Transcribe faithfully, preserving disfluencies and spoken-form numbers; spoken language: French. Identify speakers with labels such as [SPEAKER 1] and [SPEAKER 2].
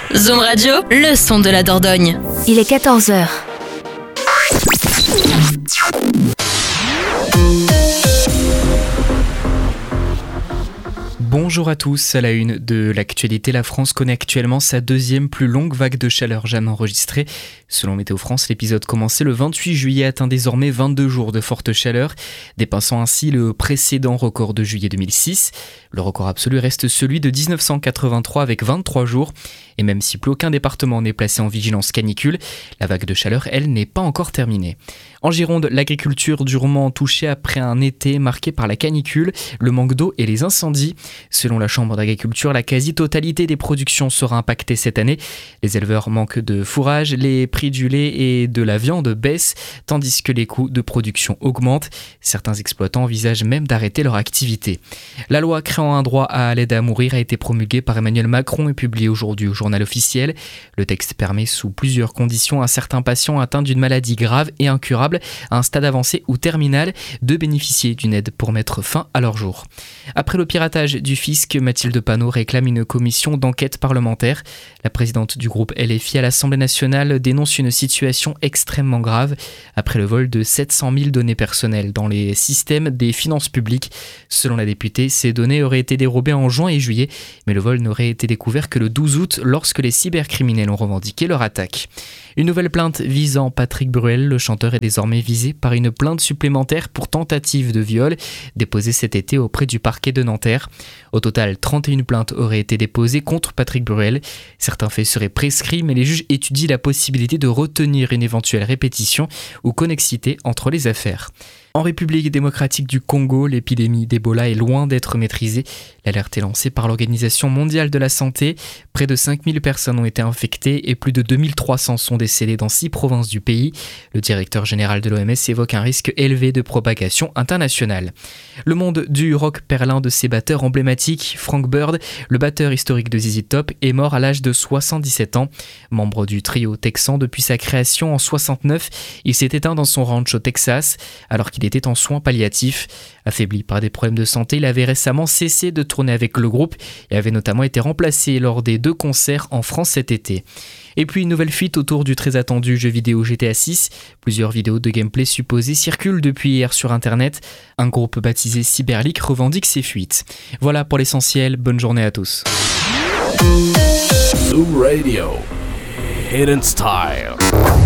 [SPEAKER 1] Zoom Radio, le son de la Dordogne.
[SPEAKER 2] Il est quatorze heures.
[SPEAKER 3] Bonjour à tous, à la une de l'actualité, la France connaît actuellement sa deuxième plus longue vague de chaleur jamais enregistrée. Selon Météo France, l'épisode commencé le vingt-huit juillet atteint désormais vingt-deux jours de forte chaleur, dépassant ainsi le précédent record de juillet deux mille six. Le record absolu reste celui de dix-neuf cent quatre-vingt-trois avec vingt-trois jours. Et même si plus aucun département n'est placé en vigilance canicule, la vague de chaleur, elle, n'est pas encore terminée. En Gironde, l'agriculture durement touchée après un été marqué par la canicule, le manque d'eau et les incendies. Selon la Chambre d'agriculture, la quasi-totalité des productions sera impactée cette année. Les éleveurs manquent de fourrage, les prix du lait et de la viande baissent, tandis que les coûts de production augmentent. Certains exploitants envisagent même d'arrêter leur activité. La loi créant un droit à l'aide à mourir a été promulguée par Emmanuel Macron et publiée aujourd'hui au journal officiel. Le texte permet sous plusieurs conditions à certains patients atteints d'une maladie grave et incurable, à un stade avancé ou terminal, de bénéficier d'une aide pour mettre fin à leur jour. Après le piratage du fisc, Mathilde Panot réclame une commission d'enquête parlementaire. La présidente du groupe L F I à l'Assemblée nationale dénonce une situation extrêmement grave après le vol de sept cent mille données personnelles dans les systèmes des finances publiques. Selon la députée, ces données auraient été dérobées en juin et juillet, mais le vol n'aurait été découvert que le douze août lorsque les cybercriminels ont revendiqué leur attaque. Une nouvelle plainte visant Patrick Bruel, le chanteur, est désormais visé par une plainte supplémentaire pour tentative de viol déposée cet été auprès du parquet de Nanterre. Au total, trente et une plaintes auraient été déposées contre Patrick Bruel. Certains faits seraient prescrits, mais les juges étudient la possibilité de retenir une éventuelle répétition ou connexité entre les affaires. En République démocratique du Congo, l'épidémie d'Ebola est loin d'être maîtrisée. L'alerte est lancée par l'Organisation mondiale de la santé. Près de cinq mille personnes ont été infectées et plus de deux mille trois cents sont décédées dans six provinces du pays. Le directeur général de l'O M S évoque un risque élevé de propagation internationale. Le monde du rock perd l'un de ses batteurs emblématiques. Frank Bird, le batteur historique de Z Z Top, est mort à l'âge de soixante-dix-sept ans. Membre du trio texan depuis sa création en soixante-neuf, il s'est éteint dans son ranch au Texas alors qu'il était en soins palliatifs. Affaibli par des problèmes de santé, il avait récemment cessé de tourner avec le groupe et avait notamment été remplacé lors des deux concerts en France cet été. Et puis une nouvelle fuite autour du très attendu jeu vidéo G T A six. Plusieurs vidéos de gameplay supposées circulent depuis hier sur internet. Un groupe baptisé Cyberleak revendique ces fuites. Voilà pour l'essentiel, bonne journée à tous.
[SPEAKER 4] Zoom Radio, Hidden Style.